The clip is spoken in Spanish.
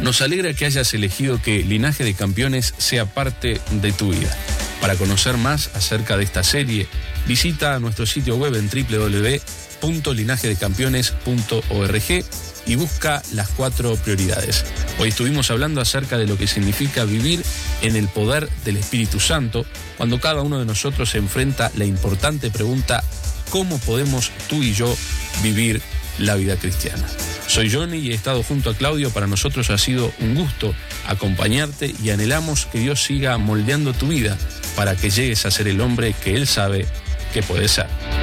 Nos alegra que hayas elegido que Linaje de Campeones sea parte de tu vida. Para conocer más acerca de esta serie, visita nuestro sitio web en www.linajedecampeones.org y busca las 4 prioridades. Hoy estuvimos hablando acerca de lo que significa vivir en el poder del Espíritu Santo, cuando cada uno de nosotros se enfrenta la importante pregunta: ¿cómo podemos tú y yo vivir la vida cristiana? Soy Johnny y he estado junto a Claudio. Para nosotros ha sido un gusto acompañarte y anhelamos que Dios siga moldeando tu vida para que llegues a ser el hombre que Él sabe que puedes ser.